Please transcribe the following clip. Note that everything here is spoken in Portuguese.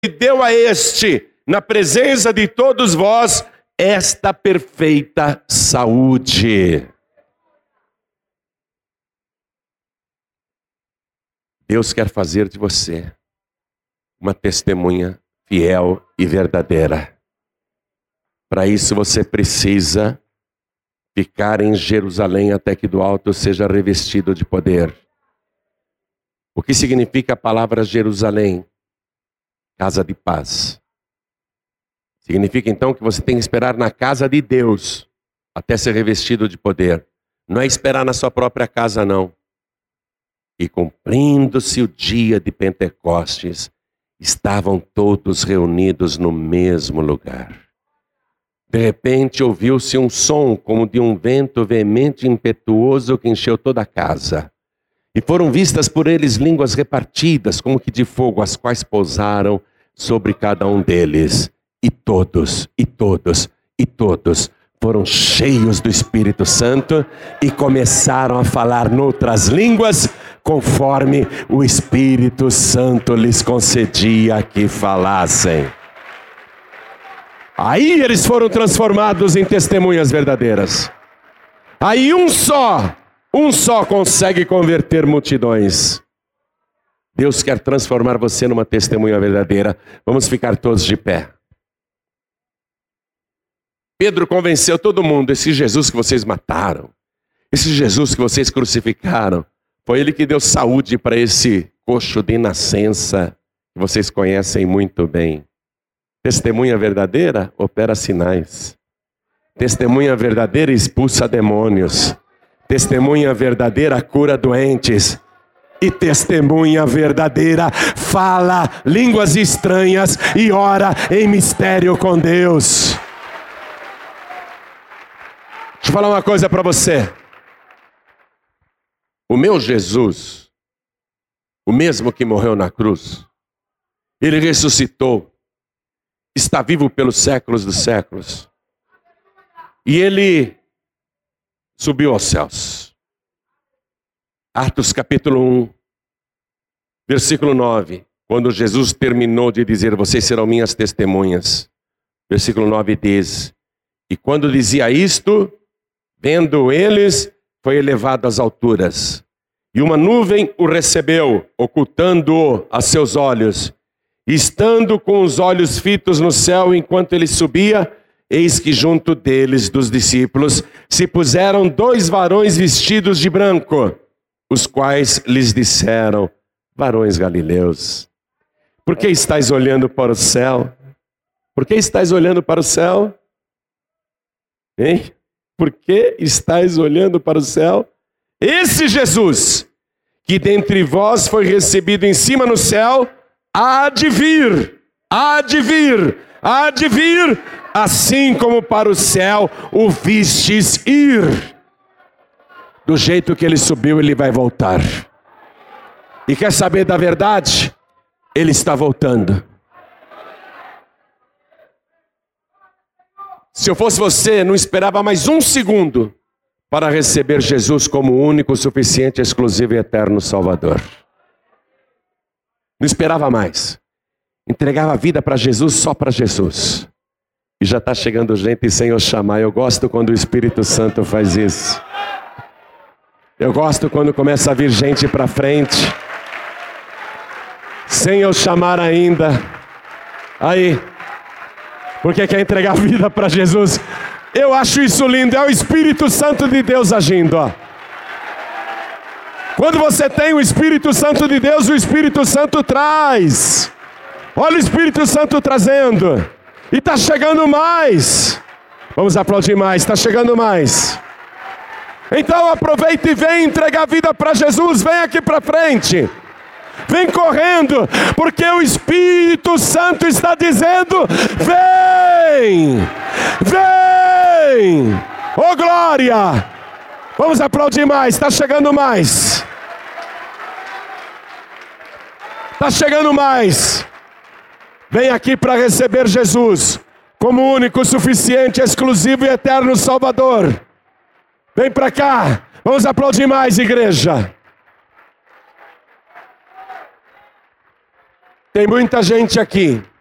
e deu a este, na presença de todos vós, esta perfeita saúde. Deus quer fazer de você uma testemunha fiel e verdadeira. Para isso você precisa ficar em Jerusalém até que do alto seja revestido de poder. O que significa a palavra Jerusalém? Casa de paz. Significa então que você tem que esperar na casa de Deus até ser revestido de poder. Não é esperar na sua própria casa, não. E cumprindo-se o dia de Pentecostes, estavam todos reunidos no mesmo lugar. De repente ouviu-se um som como de um vento veemente e impetuoso que encheu toda a casa. E foram vistas por eles línguas repartidas, como que de fogo, as quais pousaram sobre cada um deles. E todos foram cheios do Espírito Santo e começaram a falar noutras línguas, conforme o Espírito Santo lhes concedia que falassem. Aí eles foram transformados em testemunhas verdadeiras. Aí um só consegue converter multidões. Deus quer transformar você numa testemunha verdadeira. Vamos ficar todos de pé. Pedro convenceu todo mundo: esse Jesus que vocês mataram, esse Jesus que vocês crucificaram, foi ele que deu saúde para esse coxo de nascença que vocês conhecem muito bem. Testemunha verdadeira opera sinais. Testemunha verdadeira expulsa demônios. Testemunha verdadeira cura doentes. E testemunha verdadeira fala línguas estranhas e ora em mistério com Deus. Deixa eu falar uma coisa para você. O meu Jesus, o mesmo que morreu na cruz, ele ressuscitou, está vivo pelos séculos dos séculos. E ele subiu aos céus. Atos capítulo 1, versículo 9. Quando Jesus terminou de dizer: vocês serão minhas testemunhas. Versículo 9 diz: e quando dizia isto, vendo eles, foi elevado às alturas. E uma nuvem o recebeu, ocultando-o a seus olhos. Estando com os olhos fitos no céu enquanto ele subia, eis que junto deles, dos discípulos, se puseram 2 varões vestidos de branco, os quais lhes disseram: varões galileus, por que estáis olhando para o céu? Por que estáis olhando para o céu? Hein? Por que estáis olhando para o céu? Esse Jesus, que dentre vós foi recebido em cima no céu, há de vir, assim como para o céu o vistes ir. Do jeito que ele subiu, ele vai voltar. E quer saber da verdade? Ele está voltando. Se eu fosse você, não esperava mais um segundo para receber Jesus como único, suficiente, exclusivo e eterno Salvador. Não esperava mais. Entregava a vida para Jesus, só para Jesus. E já está chegando gente sem eu chamar. Eu gosto quando o Espírito Santo faz isso. Eu gosto quando começa a vir gente para frente, sem eu chamar ainda. Aí, porque quer entregar a vida para Jesus. Eu acho isso lindo, é o Espírito Santo de Deus agindo, ó. Quando você tem o Espírito Santo de Deus, o Espírito Santo traz. Olha o Espírito Santo trazendo. E está chegando mais. Vamos aplaudir mais, está chegando mais. Então aproveita e vem entregar a vida para Jesus. Vem aqui para frente. Vem correndo, porque o Espírito Santo está dizendo: vem, vem, oh glória. Vamos aplaudir mais, está chegando mais. Está chegando mais. Vem aqui para receber Jesus como único, suficiente, exclusivo e eterno Salvador. Vem para cá. Vamos aplaudir mais, igreja. Tem muita gente aqui